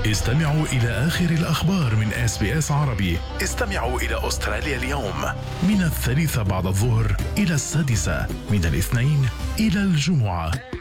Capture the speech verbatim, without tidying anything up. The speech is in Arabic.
استمعوا إلى آخر الأخبار من إس بي إس عربي. استمعوا إلى أستراليا اليوم من الثالثة بعد الظهر إلى السادسة، من الاثنين إلى الجمعة.